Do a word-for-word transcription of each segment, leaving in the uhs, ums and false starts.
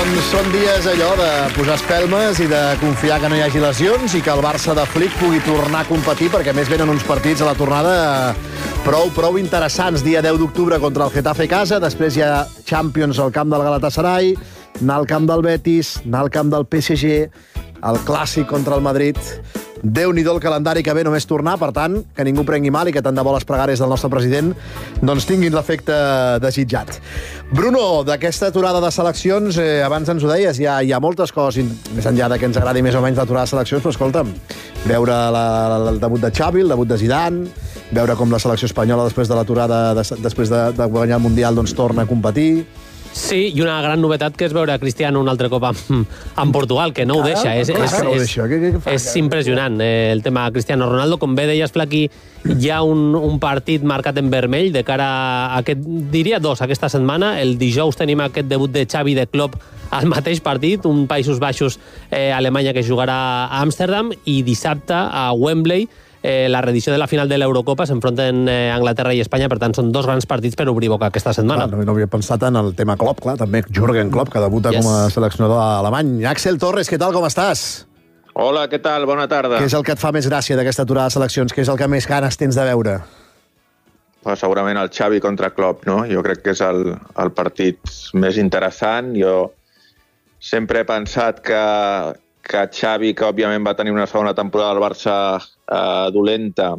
Doncs són dies allò de posar espelmes i de confiar que no hi hagi lesions i que el Barça de Flick pugui tornar a competir, perquè a més venen uns partits a la tornada prou, prou interessants. Dia deu d'octubre contra el Getafe a casa, després hi ha Champions al camp del Galatasaray, anar al camp del Betis, anar al camp del P S G, el clàssic contra el Madrid. Déu-n'hi-do el calendari que ve només tornar, per tant, que ningú prengui mal i que tant de bo les pregàries del nostre president doncs tinguin l'efecte desitjat. Bruno, d'aquesta aturada de seleccions, eh, abans ens ho deies, hi ha, hi ha moltes coses, més enllà de que ens agradi més o menys l'aturada de seleccions, però escolta'm, veure la, la, el debut de Xavi, el debut de Zidane, veure com la selecció espanyola després de l'aturada, de, després de, de guanyar el Mundial, doncs torna a competir. Sí, i una gran novetat que és veure Cristiano un altre cop amb, amb Portugal, que no ho deixa. És, és, és, és impressionant eh, el tema Cristiano Ronaldo. Com bé deies, Flaqui, hi ha un, un partit marcat en vermell de cara a aquest, diria dos, aquesta setmana. El dijous tenim aquest debut de Xavi de Klopp al mateix partit, un Països Baixos eh, Alemanya que jugarà a Amsterdam, i dissabte a Wembley Eh, la reedició de la final de l'Eurocopa s'enfronten eh, Anglaterra i Espanya, per tant són dos grans partits per obrir boca aquesta setmana. Clar, no, no havia pensat en el tema Klopp, clar, també Jürgen Klopp, que debuta yes. com a seleccionador alemany. Axel Torres, què tal, com estàs? Hola, què tal? Bona tarda. Què és el que et fa més gràcia d'aquesta aturada de seleccions? Què és el que més ganes tens de veure? Pues segurament el Xavi contra Klopp, no? Jo crec que és el, el partit més interessant. Jo sempre he pensat que, que Xavi, que òbviament va tenir una segona temporada al Barça Uh, dolenta,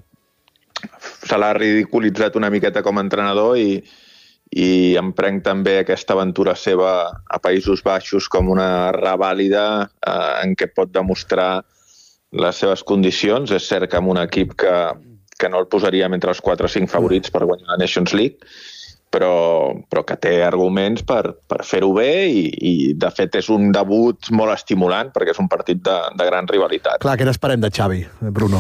se l'ha ridiculitzat una miqueta com a entrenador i, i em prenc també aquesta aventura seva a Països Baixos com una revàlida uh, en què pot demostrar les seves condicions. És cert que amb un equip que, que no el posaríem entre els quatre o cinc favorits per guanyar la Nations League, però, però que té arguments per, per fer-ho bé i, i, de fet, és un debut molt estimulant perquè és un partit de, de gran rivalitat. Clar, què n'esperem de Xavi, Bruno?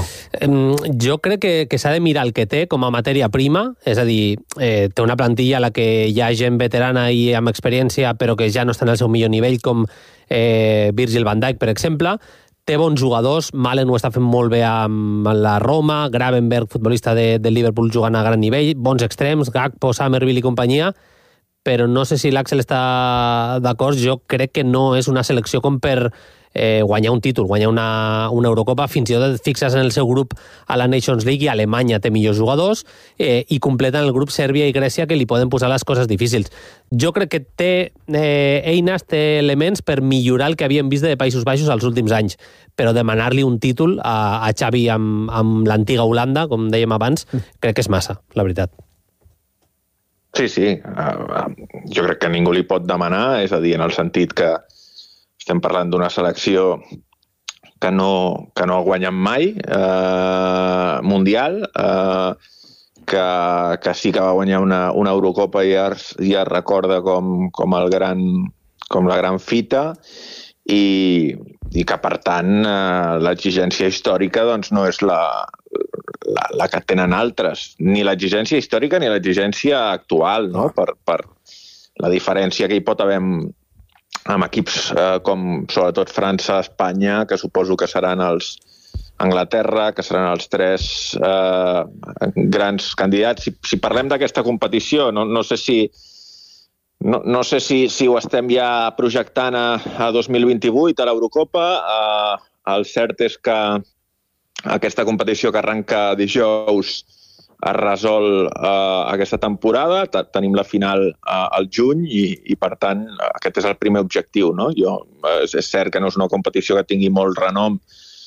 Jo crec que, que s'ha de mirar el que té com a matèria prima, és a dir, eh, té una plantilla a la que hi ha gent veterana i amb experiència, però que ja no està en el seu millor nivell, com eh, Virgil van Dijk, per exemple. Té bons jugadors, Malen ho està fent molt bé amb la Roma, Gravenberch, futbolista de, de Liverpool, jugant a gran nivell, bons extrems, Gakpo, Summerville i companyia, però no sé si l'Axel està d'acord. Jo crec que no és una selecció com per eh, guanyar un títol, guanyar una, una Eurocopa. Fins i tot et fixes en el seu grup a la Nations League i Alemanya té millors jugadors eh, i completen el grup Sèrbia i Grècia, que li poden posar les coses difícils. Jo crec que té eh, eines, té elements per millorar el que havíem vist de Països Baixos els últims anys, però demanar-li un títol a, a Xavi amb, amb l'antiga Holanda, com dèiem abans, crec que és massa, la veritat. Sí, sí. Uh, jo crec que ningú li pot demanar, és a dir, en el sentit que estem parlant d'una selecció que no, que no ha guanyat mai eh, Mundial, eh, que, que sí que va guanyar una, una Eurocopa i ja, ja es recorda com, com, el gran, com la gran fita, i, i que, per tant, eh, l'exigència històrica doncs, no és la, la, la que tenen altres. Ni l'exigència històrica ni l'exigència actual, no? Per, per la diferència que hi pot haver amb, amb equips eh, com sobretot França, Espanya, que suposo que seran els Anglaterra, que seran els tres eh, grans candidats. Si, si parlem d'aquesta competició, no, no sé si no, no sé si, si ho estem ja projectant a, a dos mil vint-i-vuit, a l'Eurocopa. Eh, el cert és que aquesta competició que arranca dijous es resol eh, aquesta temporada. Tenim la final eh, al juny i, i, per tant, aquest és el primer objectiu, no? Jo, eh, és cert que no és una competició que tingui molt renom,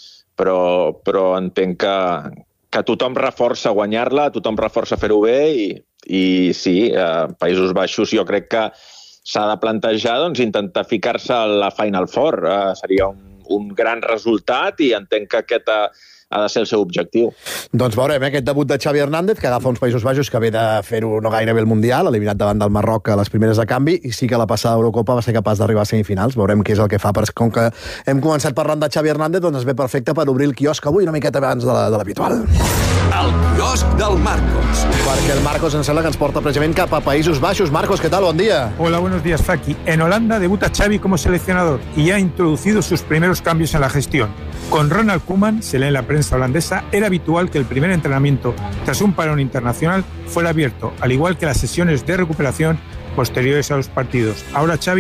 però, però entenc que, que tothom reforça guanyar-la, tothom reforça fer-ho bé i, i sí, eh, Països Baixos jo crec que s'ha de plantejar doncs, intentar ficar-se a la Final Four. Eh, seria un, un gran resultat i entenc que aquest ha, ha de ser el seu objectiu. Doncs veurem, eh, aquest debut de Xavi Hernández, que agafa uns Països Baixos que ve de fer-ho no gaire bé el Mundial, eliminat davant del Marroc a les primeres de canvi, i sí que la passada Eurocopa va ser capaç d'arribar a semifinals. Veurem què és el que fa, però com que hem començat parlant de Xavi Hernández, doncs es ve perfecte per obrir el quiosc avui una miqueta abans de l'habitual. El quiosc del Marcos. Perquè el Marcos em sembla que ens porta precisament cap a Països Baixos. Marcos, ¿qué tal? Buen día. Hola, buenos días, Faki. En Holanda debuta Xavi como seleccionador y ya ha introducido sus primeros cambios en la gestión. Con Ronald Koeman, se lee en la prensa holandesa, era habitual que el primer entrenamiento tras un parón internacional fuera abierto, al igual que las sesiones de recuperación posteriores a los partidos. Ahora Xavi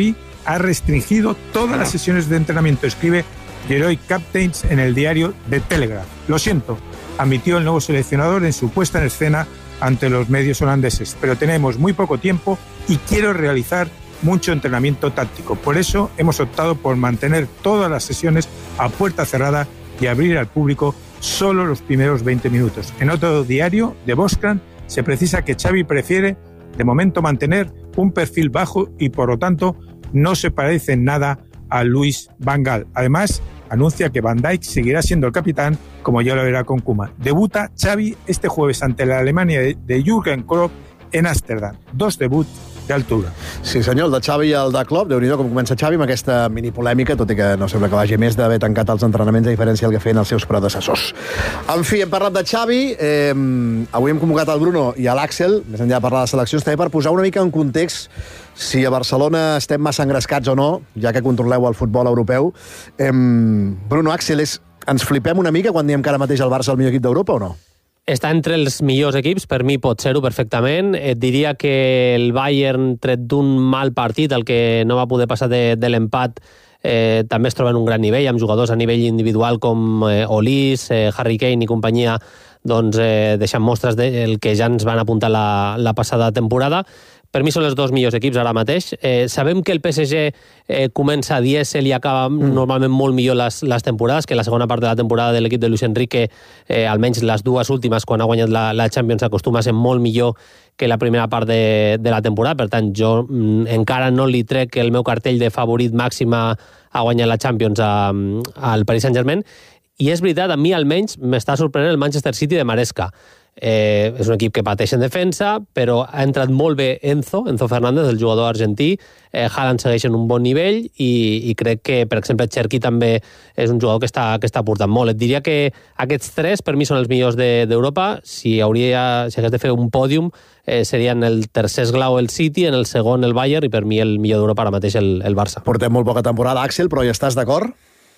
ha restringido todas las sesiones de entrenamiento, escribe Leroy Captains en el diario The Telegraph. Lo siento, admitió el nuevo seleccionador en su puesta en escena ante los medios holandeses, pero tenemos muy poco tiempo y quiero realizar mucho entrenamiento táctico. Por eso hemos optado por mantener todas las sesiones a puerta cerrada y abrir al público solo los primeros veinte minutos. En otro diario, The Volkskrant, se precisa que Xavi prefiere, de momento, mantener un perfil bajo y, por lo tanto, no se parece en nada a Luis Van Gaal. Además, anuncia que Van Dijk seguirá siendo el capitán, como ya lo era con Koeman. Debuta Xavi este jueves ante la Alemania de Jürgen Klopp en Ámsterdam. Dos debuts d'altura. Sí, senyor, el de Xavi i el de Klopp. Déu-n'hi-do com comença Xavi amb aquesta mini polèmica, tot i que no sembla que vagi més d'haver tancat els entrenaments, a diferència del que feien els seus predecessors. En fi, hem parlat de Xavi, eh, avui hem convocat el Bruno i l'Àxel, més enllà de parlar de seleccions, també per posar una mica en context si a Barcelona estem massa engrescats o no, ja que controleu el futbol europeu. Eh, Bruno, Àxel, és, ens flipem una mica quan diem que ara mateix el Barça és el millor equip d'Europa o no? Està entre els millors equips, per mi pot ser-ho perfectament. Et diria que el Bayern, tret d'un mal partit, el que no va poder passar de, de l'empat, eh, també es troba en un gran nivell, amb jugadors a nivell individual com eh, Olis, eh, Harry Kane i companyia, doncs eh, deixant mostres del que ja ens van apuntar la, la passada temporada. Per mi són els dos millors equips ara mateix. Eh, sabem que el P S G eh, comença a dièsel i acaba mm. normalment molt millor les, les temporades, que la segona part de la temporada de l'equip de Luis Enrique, eh, almenys les dues últimes, quan ha guanyat la, la Champions, acostuma a ser molt millor que la primera part de, de la temporada. Per tant, jo mm, encara no li trec el meu cartell de favorit màxim a, a guanyar la Champions a, al Paris Saint-Germain. I és veritat, a mi almenys m'està sorprenent el Manchester City de Maresca. Eh, és un equip que pateix en defensa, però ha entrat molt bé Enzo, Enzo Fernández, el jugador argentí. Eh, Haaland segueix en un bon nivell i, i crec que, per exemple, Cherki també és un jugador que està, que està portant molt. Et diria que aquests tres, per mi, són els millors d'Europa. De, si, hauria, si hagués de fer un pòdium, eh, serien el tercer esglau el City, en el segon el Bayern i per mi el millor d'Europa ara mateix el, el Barça. Portem molt poca temporada, Àxel, però hi estàs d'acord?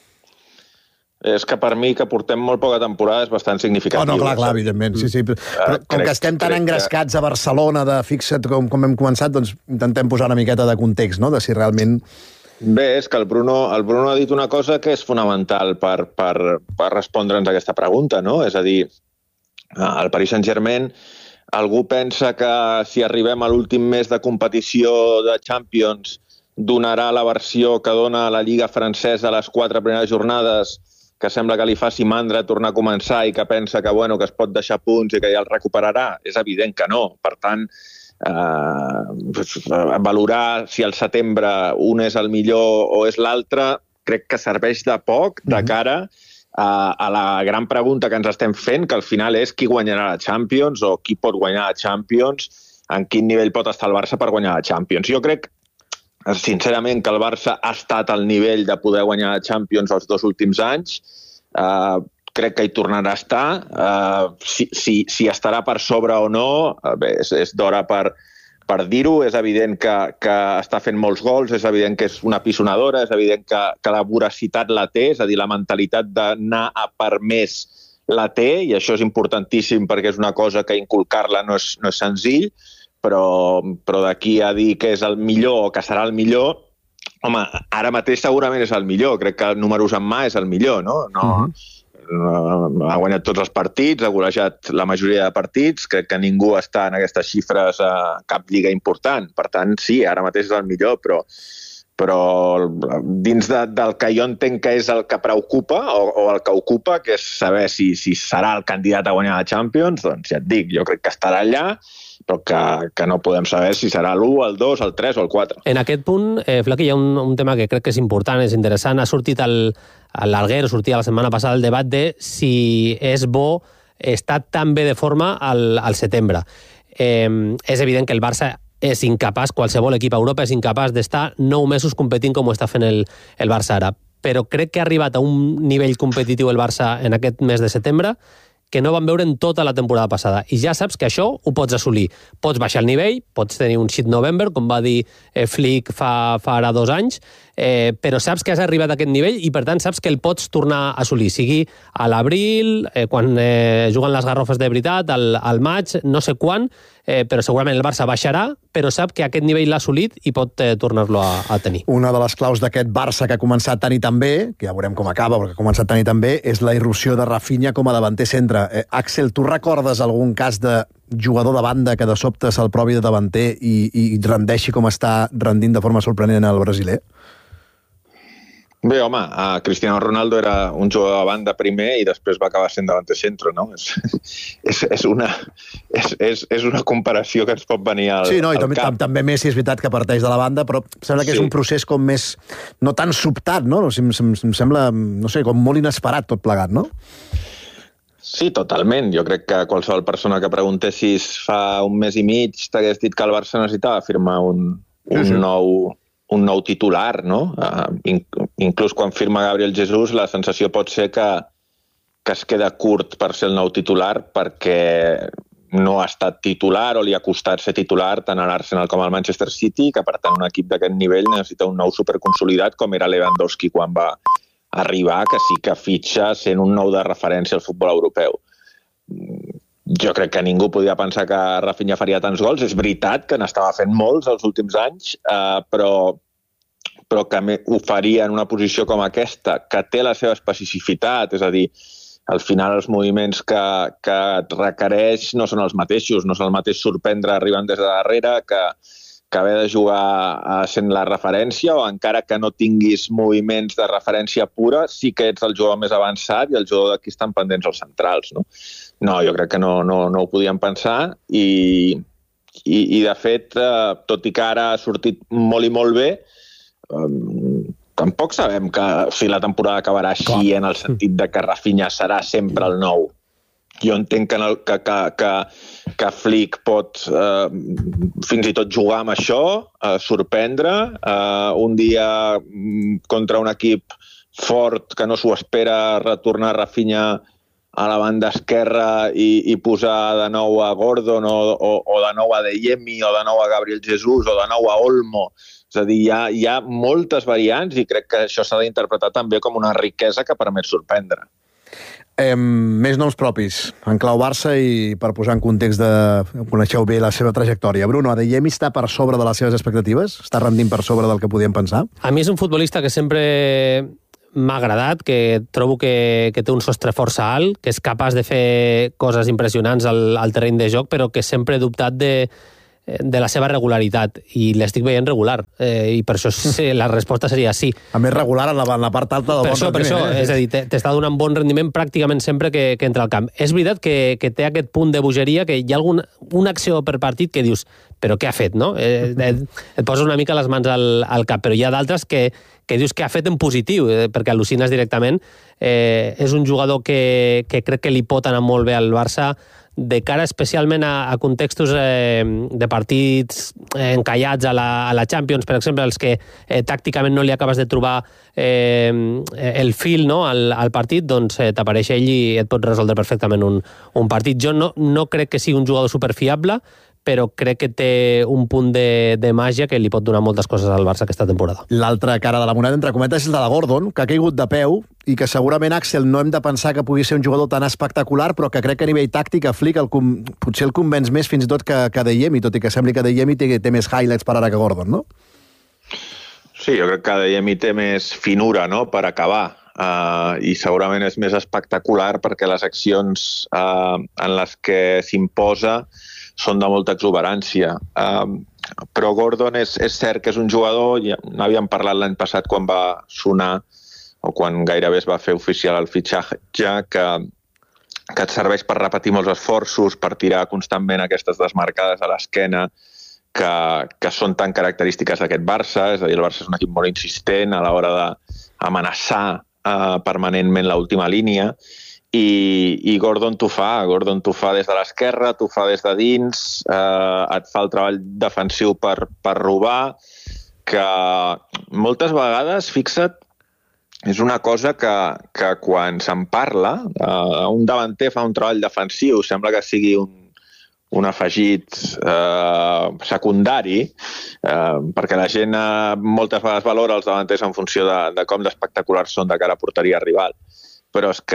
És que per mi que portem molt poca temporada és bastant significatiu. Oh, no, clar, clar, evidentment. Sí, sí. Però com crec, que estem tan engrescats que... a Barcelona, de fixa't com, com hem començat, doncs intentem posar una miqueta de context, no?, de si realment... Bé, és que el Bruno, el Bruno ha dit una cosa que és fonamental per, per, per respondre'ns a aquesta pregunta, no? És a dir, al Paris Saint-Germain algú pensa que si arribem a l'últim mes de competició de Champions donarà la versió que dona la Lliga francesa a les quatre primeres jornades, que sembla que li faci mandra tornar a començar i que pensa que, bueno, que es pot deixar punts i que ja el recuperarà. És evident que no. Per tant, eh, valorar si al setembre un és el millor o és l'altre, crec que serveix de poc de cara a, a la gran pregunta que ens estem fent, que al final és qui guanyarà la Champions o qui pot guanyar la Champions, en quin nivell pot estar el Barça per guanyar la Champions. Jo crec sincerament que el Barça ha estat al nivell de poder guanyar la Champions els dos últims anys. Uh, crec que hi tornarà a estar. Uh, si, si, si estarà per sobre o no, uh, bé, és, és d'hora per, per dir-ho. És evident que, que està fent molts gols, és evident que és una pisonadora, és evident que, que la voracitat la té, és a dir, la mentalitat d'anar a per més la té, i això és importantíssim perquè és una cosa que inculcar-la no és, no és senzill, però, però d'aquí a dir que és el millor o que serà el millor, home, ara mateix segurament és el millor. Crec que números en mà és el millor, no? No, uh-huh. no ha guanyat tots els partits, ha golejat la majoria de partits, crec que ningú està en aquestes xifres a cap lliga important. Per tant, sí, ara mateix és el millor, però, però dins de, del que jo entenc que és el que preocupa o, o el que ocupa, que és saber si, si serà el candidat a guanyar la Champions, doncs ja et dic, jo crec que estarà allà, però que, que no podem saber si serà l'u, el dos, el tres o el quatre. En aquest punt, eh, Flaqui, hi ha un, un tema que crec que és important, és interessant. Ha sortit al, a l'Alguer, sortia la setmana passada el debat de si és bo estar tan bé de forma al, al setembre. Eh, és evident que el Barça és incapaç, qualsevol equip a Europa és incapaç d'estar nou mesos competint com ho està fent el, el Barça ara. Però crec que ha arribat a un nivell competitiu el Barça en aquest mes de setembre que no van veure en tota la temporada passada. I ja saps que això ho pots assolir. Pots baixar el nivell, pots tenir un shit November, com va dir eh, Flick fa, fa ara dos anys, eh, però saps que has arribat a aquest nivell i, per tant, saps que el pots tornar a assolir. Sigui a l'abril, eh, quan eh, juguen les garrofes de veritat, al, al maig, no sé quan, eh, però segurament el Barça baixarà, però sap que aquest nivell l'ha assolit i pot eh, tornar-lo a, a tenir. Una de les claus d'aquest Barça que ha començat tan i tan bé, que ja veurem com acaba, perquè ha començat tan i tan bé, és la irrupció de Rafinha com a davanter centre. Eh, Axel, tu recordes algun cas de jugador de banda que de sobte se'l provi de davanter i, i rendeixi com està rendint de forma sorprenent el brasiler? Bé, home, uh, Cristiano Ronaldo era un jugador de banda primer i després va acabar sent davanter centre, no? És, és, és, una, és, és, és una comparació que ens pot venir al, sí, no, i al també, cap. També Messi és veritat que parteix de la banda, però sembla que sí. És un procés com més, no tan sobtat, no? Em, em, em sembla, no sé, com molt inesperat tot plegat, no? Sí, totalment. Jo crec que qualsevol persona que preguntessis fa un mes i mig t'hagués dit que el Barça necessitava firmar un, un sí, sí. nou... un nou titular, no? Uh, inclús quan firma Gabriel Jesús, la sensació pot ser que, que es queda curt per ser el nou titular perquè no ha estat titular o li ha costat ser titular tant a l'Arsenal com al Manchester City, que per tant un equip d'aquest nivell necessita un nou superconsolidat com era Lewandowski quan va arribar, que sí que fitxa sent un nou de referència al futbol europeu. Jo crec que ningú podia pensar que Rafinha faria tants gols. És veritat que n'estava fent molts els últims anys, eh, però, però que ho faria en una posició com aquesta, que té la seva especificitat, és a dir, al final els moviments que, que et requereix no són els mateixos, no és el mateix sorprendre arribant des de darrere que, que haver de jugar sent la referència, o encara que no tinguis moviments de referència pura, sí que ets el jugador més avançat i el jugador d'aquí estan pendents els centrals, no? No, jo crec que no, no, no ho podíem pensar i, i, i de fet, eh, tot i que ara ha sortit molt i molt bé, eh, tampoc sabem que si la temporada acabarà així Clar. En el sentit de que Rafinha serà sempre el nou. Jo entenc que, el, que, que, que, que Flick pot eh, fins i tot jugar amb això, eh, sorprendre, eh, un dia contra un equip fort que no s'ho espera retornar Rafinha a la banda esquerra i, i posar de nou a Gordon o, o, o de nou a Adeyemi o de nou a Gabriel Jesús o de nou a Olmo. És a dir, hi ha, hi ha moltes variants i crec que això s'ha d'interpretar també com una riquesa que permet sorprendre. Eh, més noms propis, en clau Barça i per posar en context de... Coneixeu bé la seva trajectòria. Bruno, Adeyemi està per sobre de les seves expectatives? Està rendint per sobre del que podíem pensar? A mi és un futbolista que sempre m'ha agradat, que trobo que, que té un sostre força alt, que és capaç de fer coses impressionants al, al terreny de joc, però que sempre he dubtat de, de la seva regularitat, i l'estic veient regular, eh, i per això sí, la resposta seria sí. A més, regular en la, en la part alta del per bon això, rendiment. Per això, eh? És a dir, t'està donant bon rendiment pràcticament sempre que, que entra al camp. És veritat que, que té aquest punt de bogeria, que hi ha algun, una acció per partit que dius, però què ha fet, no? Eh, et, et posa una mica les mans al, al cap, però hi ha d'altres que que dius que ha fet en positiu, eh, perquè al·lucines directament. Eh, és un jugador que, que crec que li pot anar molt bé al Barça, de cara especialment a, a contextos eh, de partits eh, encallats a la, a la Champions, per exemple, els que eh, tàcticament no li acabes de trobar eh, el fil, no, al, al partit, doncs eh, t'apareix ell i et pot resoldre perfectament un, un partit. Jo no, no crec que sigui un jugador superfiable, però crec que té un punt de, de màgia que li pot donar moltes coses al Barça aquesta temporada. L'altra cara de la moneda, entre cometes, és la de Gordon, que ha caigut de peu i que segurament, Axel, no hem de pensar que pugui ser un jugador tan espectacular, però que crec que a nivell tàctic a Flick el, potser el convenç més fins i tot que, que Adeyemi, tot i que sembli que Adeyemi té, té més highlights per ara que Gordon, no? Sí, jo crec que Adeyemi té més finura, no?, per acabar. Uh, i segurament és més espectacular perquè les accions uh, en les que s'imposa són de molta exuberància. Um, però Gordon és, és cert que és un jugador, ja n'havíem parlat l'any passat quan va sonar, o quan gairebé es va fer oficial el fitxatge, que, que et serveix per repetir molts esforços, per tirar constantment aquestes desmarcades a l'esquena, que, que són tan característiques d'aquest Barça. És a dir, el Barça és un equip molt insistent a l'hora d'amenaçar uh, permanentment l'última línia, I, i Gordon t'ho fa, Gordon t'ho fa des de l'esquerra, t'ho fa des de dins, eh, et fa el treball defensiu per, per robar, que moltes vegades, fixa't, és una cosa que, que quan se'n parla, eh, un davanter fa un treball defensiu, sembla que sigui un, un afegit eh, secundari, eh, perquè la gent eh, moltes vegades valora els davanters en funció de, de com d'espectaculars són de cara a porteria rival. però és que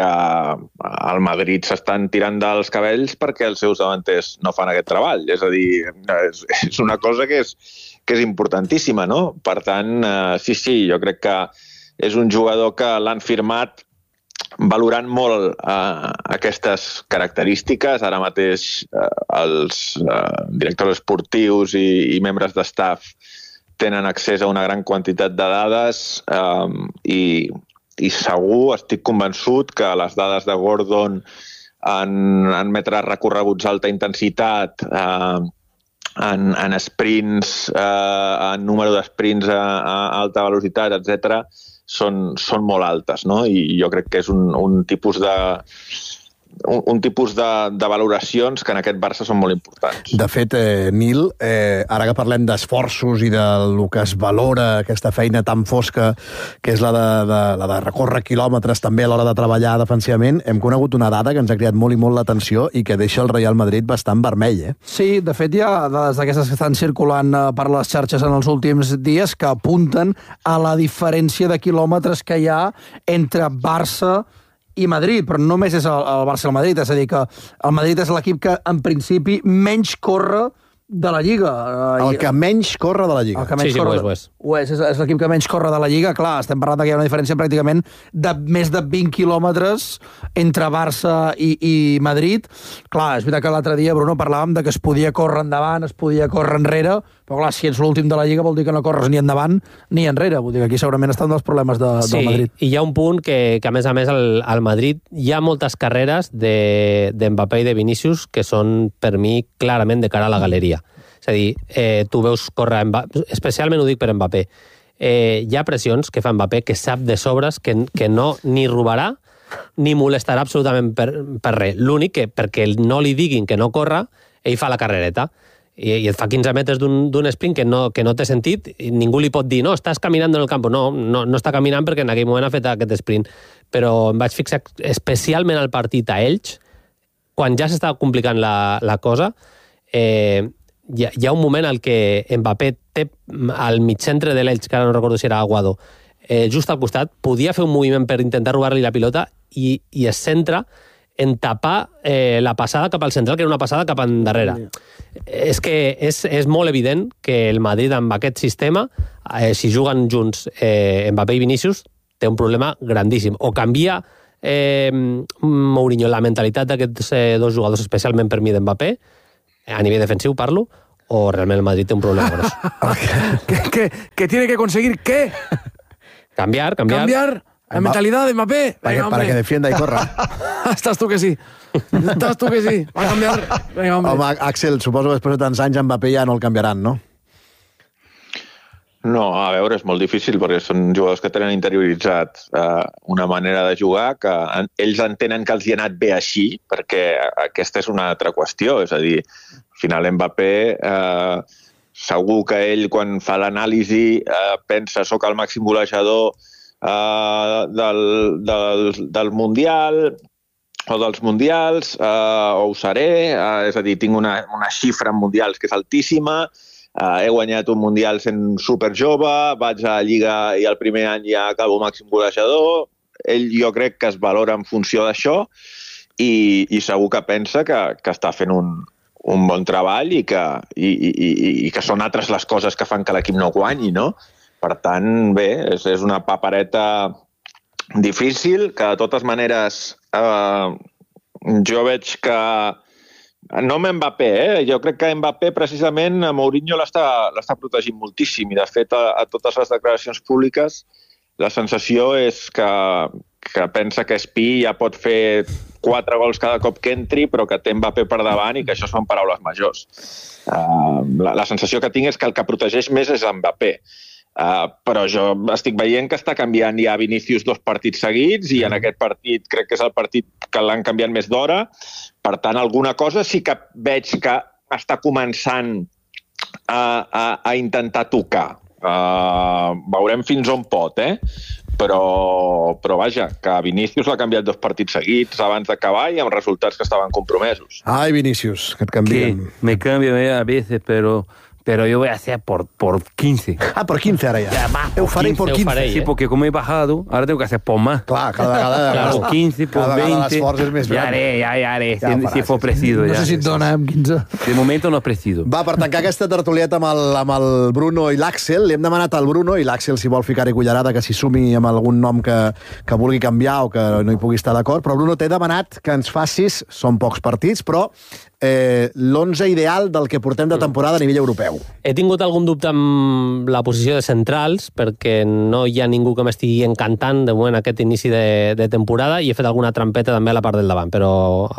al Madrid s'estan tirant dels cabells perquè els seus davanters no fan aquest treball. És a dir, és, és una cosa que és, que és importantíssima, no? Per tant, eh, sí, sí, jo crec que és un jugador que l'han firmat valorant molt eh, aquestes característiques. Ara mateix eh, els eh, directors esportius i, i membres d'estaf tenen accés a una gran quantitat de dades eh, i, i segur, estic convençut que les dades de Gordon en, en metres recorreguts d'alta intensitat, eh, en, en sprints, eh, en número d'esprints a, a alta velocitat, etcètera, són, són molt altes, no? I jo crec que és un, un tipus de un, un tipus de, de valoracions que en aquest Barça són molt importants. De fet, eh, Nil, eh, ara que parlem d'esforços i del que es valora aquesta feina tan fosca, que és la de, de, la de recórrer quilòmetres també a l'hora de treballar defensivament, hem conegut una dada que ens ha creat molt i molt l'atenció i que deixa el Real Madrid bastant vermell, eh? Sí, de fet hi ha dades d'aquestes que estan circulant per les xarxes en els últims dies que apunten a la diferència de quilòmetres que hi ha entre Barça i Madrid, però no només és el, el Barça i el Madrid, és a dir, que el Madrid és l'equip que, en principi, menys corre de la Lliga. El que menys corre de la Lliga. El que menys sí, sí, corre ho és, ho és. Ho és, és, és l'equip que menys corre de la Lliga. Clar, estem parlant que hi ha una diferència pràcticament de més de vint quilòmetres entre Barça i, i Madrid. Clar, és veritat que l'altre dia, Bruno, parlàvem de que es podia córrer endavant, es podia córrer enrere, però clar, si ets l'últim de la Lliga vol dir que no corres ni endavant ni enrere. Vull dir que aquí segurament està un dels problemes de, sí, del Madrid. I hi ha un punt que, que a més a més, al, al Madrid hi ha moltes carreres de, de Mbappé i de Vinícius que són, per mi, clarament de cara a la galeria. És a dir, eh, tu veus córrer, Mbappé, especialment ho dic per Mbappé, eh, hi ha pressions que fa Mbappé que sap de sobres que, que no ni robarà ni molestarà absolutament per, per res. L'únic que, perquè no li diguin que no corre, ell fa la carrereta. I, i et fa quinze metres d'un sprint que no, que no té sentit, i ningú li pot dir no, estàs caminant en el camp. No, no, no està caminant perquè en aquell moment ha fet aquest sprint. Però em vaig fixar especialment al partit a Elx, quan ja s'estava complicant la, la cosa, eh, hi, ha, hi ha un moment en què Mbappé té al mitcentre de l'Elx, que ara no recordo si era Aguado, eh, just al costat, podia fer un moviment per intentar robar-li la pilota i, i es centra en tapar eh, la passada cap al central, que era una passada cap endarrere. És que és, és molt evident que el Madrid, amb aquest sistema, eh, si juguen junts eh, Mbappé i Vinícius, té un problema grandíssim. O canvia eh, Mourinho la mentalitat d'aquests eh, dos jugadors, especialment per mi d'Mbappé, a nivell defensiu parlo, o realment el Madrid té un problema gros. ¿Qué, qué, ¿Qué tiene que conseguir? ¿Qué? Cambiar, cambiar. Cambiar la mentalidad de Mbappé. Para, Venga, que, para que defienda y corra. Estás tú que sí. Estás tú que sí. Va a cambiar. Venga, hombre. Home, Axel, suposo que després de tants anys Mbappé ja no el canviaran, no? No, a veure, és molt difícil perquè són jugadors que tenen interioritzat eh, una manera de jugar que en, ells entenen que els hi ha anat bé així, perquè aquesta és una altra qüestió. És a dir, al final Mbappé eh, segur que ell quan fa l'anàlisi eh, pensa soc el màxim golejador eh, del, del, del Mundial o dels Mundials, eh, o ho seré, eh, és a dir, tinc una, una xifra en Mundials que és altíssima. Uh, he guanyat un Mundial sent superjove, vaig a Lliga i el primer any ja acabo màxim golejador. Ell jo crec que es valora en funció d'això i, i segur que pensa que, que està fent un, un bon treball i que, i, i, i que són altres les coses que fan que l'equip no guanyi, no? Per tant, bé, és, és una papereta difícil que de totes maneres eh, jo veig que no amb Mbappé, eh? Jo crec que Mbappé precisament a Mourinho l'està l'està protegint moltíssim i de fet a, a totes les declaracions públiques la sensació és que, que pensa que Espí ja pot fer quatre gols cada cop que entri però que té Mbappé per davant i que això són paraules majors. Uh, la, la sensació que tinc és que el que protegeix més és Mbappé. Uh, però jo estic veient que està canviant ja Vinícius dos partits seguits i en aquest partit crec que és el partit que l'han canviat més d'hora. Per tant, alguna cosa sí que veig que està començant a, a, a intentar tocar. Uh, veurem fins on pot, eh? Però, però vaja, que Vinícius l'ha canviat dos partits seguits abans d'acabar i amb resultats que estaven compromesos. Ai, Vinícius, que et canvien. Que me cambia a veces, pero Pero yo voy a hacer por, por quince. Ah, por quince ara ja. Ya, va, Ho faré por quinze. faré, Sí, eh? porque como he bajado, ahora tengo que hacer por más. Clar, cada vegada... Claro. Por quince, por cada vegada veinte. l'esforç és més Ya gran. haré, ya, ya haré. Ja si, faràs, si fue sí, sí. preciso, No ya. sé si et dona, amb quinze. De momento no es preciso. Va, per tancar aquesta tertulieta amb el, amb el Bruno i l'Àxel, li hem demanat al Bruno, i l'Àxel, si vol ficar-hi cullerada, que s'hi sumi amb algun nom que, que vulgui canviar o que no hi pugui estar d'acord, però Bruno, t'he demanat que ens facis, són pocs partits, però eh, l'onze ideal del que portem de temporada a nivell europeu. He tingut algun dubte amb la posició de centrals, perquè no hi ha ningú que m'estigui encantant de moment aquest inici de, de temporada, i he fet alguna trampeta també a la part del davant, però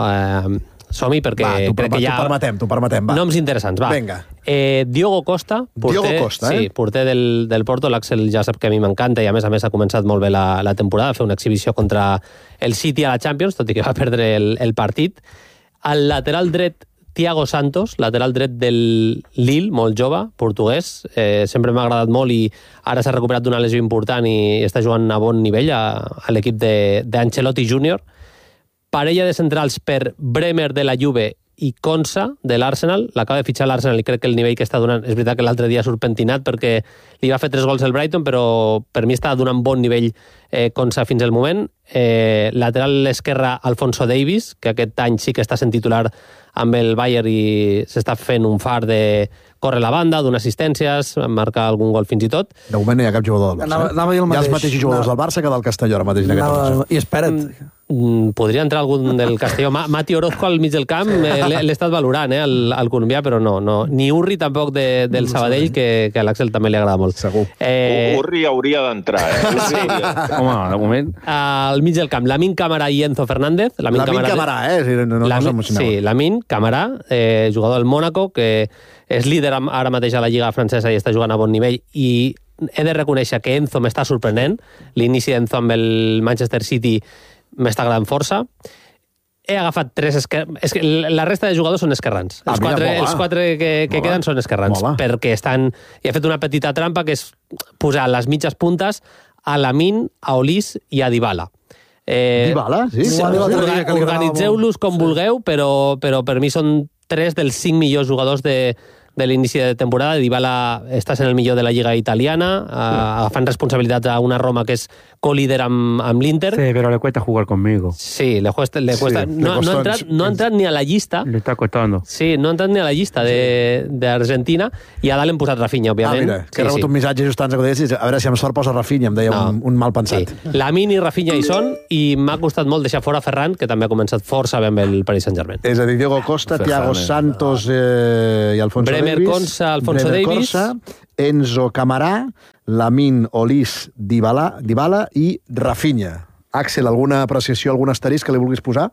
eh, som-hi perquè Va, t'ho crec que hi ha... t'ho permetem, t'ho permetem, va. Noms interessants, va. Vinga. Eh, Diogo Costa, porter, Diogo Costa, eh? sí, porter del, del Porto. L'Àxel ja sap que a mi m'encanta i a més a més ha començat molt bé la, la temporada, a fer una exhibició contra el City a la Champions, tot i que va perdre el, el partit. Al lateral dret, Thiago Santos, lateral dret del Lille, molt jove, portuguès. Eh, sempre m'ha agradat molt i ara s'ha recuperat d'una lesió important i està jugant a bon nivell a, a l'equip d'Ancelotti júnior. Parella de centrals per Bremer de la Juve i Konsa de l'Arsenal. L'acaba de fitxar l'Arsenal i crec que el nivell que està donant... És veritat que l'altre dia ha sorpentinat perquè li va fer tres gols al Brighton, però per mi està donant bon nivell eh, Konsa fins al moment. Eh, lateral esquerra, Alfonso Davies, que aquest any sí que està sent titular amb el Bayern i s'està fent un far de córrer la banda, donar assistències, marcar algun gol fins i tot. De moment no hi ha cap jugador del Barça. Anava- anava a dir el Hi ha els mateix. mateixos jugadors Anava- del Barça que del Castelló ara mateix en aquest Anava... onze. I espera't. Mm, podria entrar algun del Castelló. Ma Mati Orozco al mig del camp, eh, l'he l'he estat valorant, eh, al, al colombià, però no, no. Ni Urri tampoc de, del Sabadell, que, que a l'Àxel també li agrada molt. Segur. Eh, Urri hauria d'entrar, eh? Urri hauria d'entrar. Home, de moment... al mig del camp, Lamin Camarà i Enzo Fernández. Lamin Camarà, eh? Sí, no, no, Lamin, no sí, Lamin Camarà, eh, jugador del Mónaco, que és líder am- ara mateix a la Lliga francesa i està jugant a bon nivell, i he de reconèixer que Enzo m'està sorprenent. L'inici d'Enzo amb el Manchester City m'està agradant força. He agafat tres esquerrans. És que la resta de jugadors són esquerrans. Ah, Els mira, quatre, molt bé. els quatre que, que Molt bé. queden són esquerrans. Molt bé. Perquè estan... I he fet una petita trampa, que és posar les mitges puntes a Lamin, a Olis i a Dybala. Eh, Dybala, sí? Sí, l'altre dia orga- que li agradava Organitzeu-los com vulgueu, però, però per mi són tres dels cinc millors jugadors de, de l'inici de temporada. Dybala està sent el millor de la Lliga italiana, eh, agafant responsabilitats a una Roma que és co-líder amb, amb l'Inter. Sí, pero le cuesta jugar conmigo. Sí, le cuesta, le cuesta. Sí, le no, no, costó ha en- entrat, no ha entrat ni a la llista. Le está costando. Sí, no ha entrat ni a la llista de- d'Argentina, i a dalt hem posat Rafinha, Ah, òbviament. mira, que he rebut un missatge just abans que ho deies, a veure si amb sort posa Rafinha, em deia No. un, un mal pensat. Sí. Lamin i Rafinha hi són, i m'ha costat molt deixar fora Ferran, que també ha començat força bé amb el Paris Saint-Germain. És a dir, Diego Costa, Ferran, Thiago eh? Santos eh, i Alfonso Bremer, Davies. Konsa, Alfonso Bremer, Davies. Konsa, Enzo Camarà, Lamin, Olis, Dybala, Dybala i Rafinha. Àxel, alguna apreciació, algun asterisc que li vulguis posar?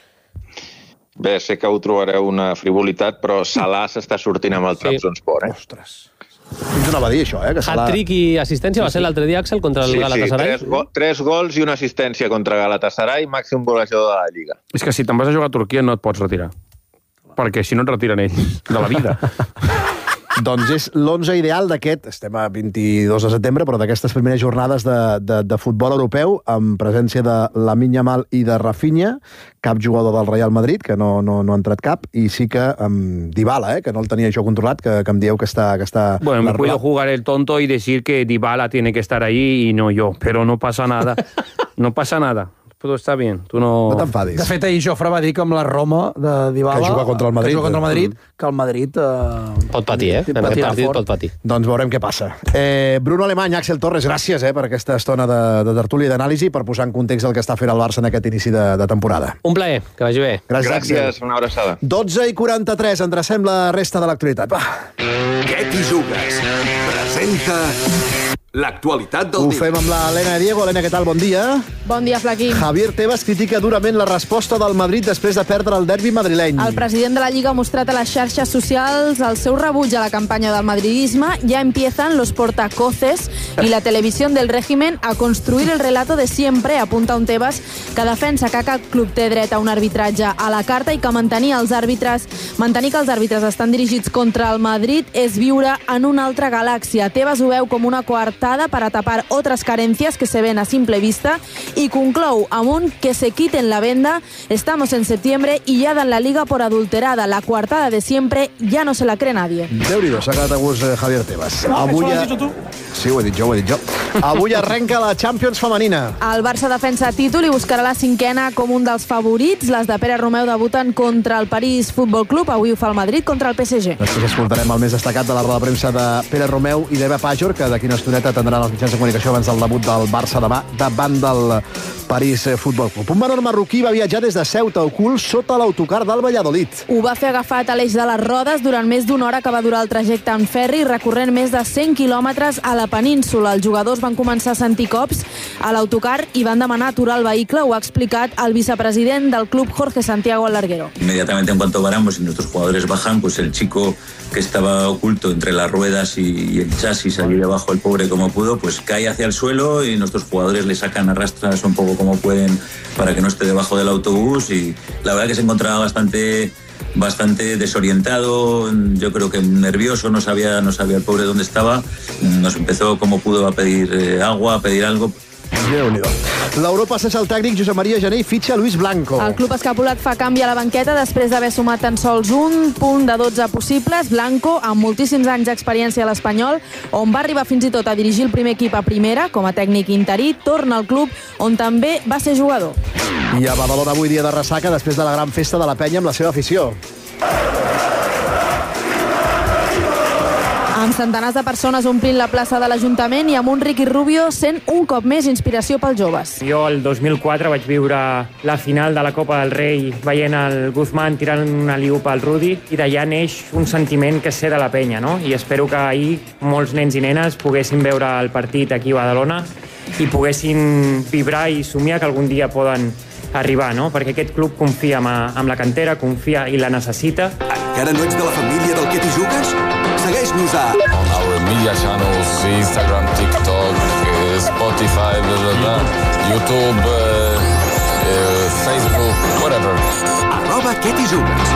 Bé, sé que ho trobareu una frivolitat, però Salah s'està sortint amb el Sí. Trabzonspor, eh? Ostres. Fins on va dir això, eh? Que se l'ha- Hat-trick i assistència va ser l'altre dia, Àxel, contra el Sí, sí, Galatasaray. tres, go tres gols i una assistència contra Galatasaray, màxim golejador de la Lliga. És que si te'n vas a jugar a Turquia no et pots retirar. Perquè si no et retiren ells de la vida. Doncs és l'onze ideal d'aquest, estem a vint-i-dos de setembre, però d'aquestes primeres jornades de, de, de futbol europeu, amb presència de Lamine Yamal i de Rafinha, cap jugador del Real Madrid, que no, no, no ha entrat cap, i sí que amb Dybala, eh, que no el tenia això controlat, que, que em dieu que està... Que està Bueno, me puedo l'arrelat. jugar el tonto y decir que Dybala tiene que estar ahí y no yo, pero no pasa nada. No pasa nada. Todo está bien. Tú no... No t'enfadis. De fet, ahir Jofre va dir que amb la Roma de Dybala... Que juga contra el Madrid. Que juga contra el Madrid, que el Madrid... Eh, Pot patir, eh? En aquest patirà partit fort. pot patir. Doncs veurem què passa. Eh, Bruno Alemany, Àxel Torres, gràcies eh, per aquesta estona de, de tertúlia i d'anàlisi, per posar en context el que està fent el Barça en aquest inici de, de temporada. Un plaer, que vagi bé. Gràcies, Gràcies, Àxel. una abraçada. dotze i quaranta-tres, endrecem la resta de l'actualitat. Va, Què t'hi jugues? Presenta l'actualitat del ho dia. fem amb l'Helena Diego. Helena, què tal? Bon dia. Bon dia, Flaquín. Javier Tebas critica durament la resposta del Madrid després de perdre el derbi madrileny. El president de la Lliga ha mostrat a les xarxes socials el seu rebuig a la campanya del madridisme. Ya empiezan los portacoces y la televisión del régimen a construir el relato de siempre, apunta un Tebas, que defensa que cap club té dret a un arbitratge a la carta i que mantenir els àrbitres, mantenir que els àrbitres estan dirigits contra el Madrid és viure en una altra galàxia. Tebas ho veu com una coartada adaptada para tapar otras carencias que se ven a simple vista y conclou amb un que se quiten la venda, estamos en septiembre y ya dan la liga por adulterada, la coartada de siempre ya no se la cree nadie. Déu-n'hi-do, s'ha quedat a gust eh, Javier Tebas. Avui... A... Sí, ho he dit jo, ho he dit jo. Avui arrenca la Champions femenina. El Barça defensa títol i buscarà la cinquena com un dels favorits. Les de Pere Romeu debuten contra el París Futbol Club. Avui ho fa el Madrid contra el P S G. Després escoltarem el més destacat de la roda de premsa de Pere Romeu i d'Eva Pajor, que d'aquí una estoneta tindran els mitjans de comunicació abans del debut del Barça demà davant del París Futbol Club. Un menor marroquí va viatjar des de Ceuta a Ocul sota l'autocar del Valladolid. Ho va fer agafat a l'eix de les rodes durant més d'una hora que va durar el trajecte en ferri, recorrent més de cent quilòmetres a la península. Els jugadors van començar a sentir cops a l'autocar i van demanar aturar el vehicle. Ho ha explicat el vicepresident del club, Jorge Santiago Alarguero. Inmediatamente en cuanto paramos y nuestros jugadores bajan, pues el chico que estaba oculto entre las ruedas y, y el chasis allí debajo, el pobre como pudo, pues cae hacia el suelo y nuestros jugadores le sacan a rastras un poco como pueden para que no esté debajo del autobús, y la verdad que se encontraba bastante bastante desorientado, yo creo que nervioso, no sabía, no sabía el pobre dónde estaba. Nos empezó como pudo a pedir eh, agua, a pedir algo. L'Europa sense el tècnic Josep Maria Jané fitxa Luis Blanco. El club escapulat fa canvi a la banqueta després d'haver sumat tan sols un punt de dotze possibles. Blanco, amb moltíssims anys d'experiència a l'Espanyol, on va arribar fins i tot a dirigir el primer equip a primera com a tècnic interí, torna al club on també va ser jugador. I a Badalona avui dia de ressaca després de la gran festa de la penya amb la seva afició. Amb centenars de persones omplint la plaça de l'Ajuntament i amb un Ricky Rubio sent un cop més inspiració pels joves. Jo el dos mil quatre vaig viure la final de la Copa del Rei veient el Guzmán tirant una liupa al Rudi, i d'allà neix un sentiment que sé de la penya, no? I espero que ahir molts nens i nenes poguessin veure el partit aquí a Badalona i poguessin vibrar i somiar que algun dia poden arribar, no? Perquè aquest club confia amb la cantera, confia i la necessita. Encara no ets de la família del Que t'hi jugues? Segueix-nos a... On our media channels, Instagram, TikTok, Spotify, blah, blah, blah, YouTube, uh, uh, Facebook, whatever. Arroba Que t'hi jugues.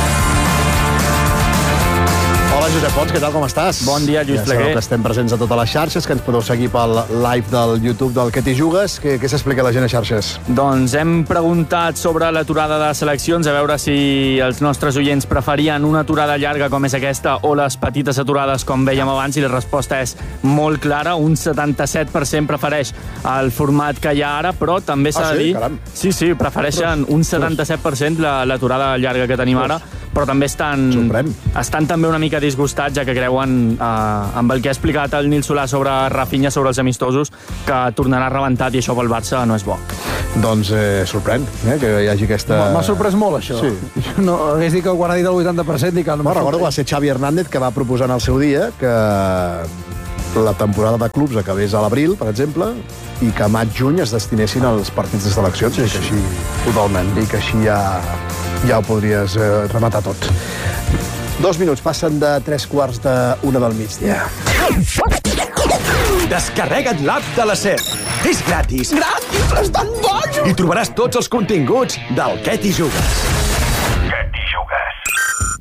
Hola, Josep Pons, què tal, com estàs? Bon dia, Lluís ja Pleguer. Ja que estem presents a totes les xarxes, que ens podeu seguir pel live del YouTube del Que t'hi jugues. Què, què s'explica a la gent a xarxes? Doncs hem preguntat sobre l'aturada de seleccions, a veure si els nostres oients preferien una aturada llarga com és aquesta o les petites aturades com vèiem abans, i la resposta és molt clara. Un setanta-set per cent prefereix el format que hi ha ara, però també s'ha ah, de sí? dir... Caram. Sí, sí, prefereixen un setanta-set per cent l'aturada llarga que tenim ara, però també estan, estan també una mica disgustats, ja que creuen, eh, amb el que ha explicat el Nil Solà sobre Rafinha, sobre els amistosos, que tornarà rebentat, i això pel Barça no és bo. Doncs eh, sorprèn eh, que hi hagi aquesta... M'ha sorprès molt, això. Sí. No hagués dit que quan ha dit el vuitanta per cent, dic que no no, recordo que va ser Xavi Hernández que va proposar en el seu dia que la temporada de clubs acabés a l'abril, per exemple, i que maig-juny es destinessin als partits de seleccions, sí, i que així... Totalment. I que així ja, ja ho podries eh, rematar tot. Dos minuts, passen de tres quarts d'una del migdia. Descarrega't l'app de la SER. És gratis. Gratis? Estan bojos! I trobaràs tots els continguts del Que t'hi jugues.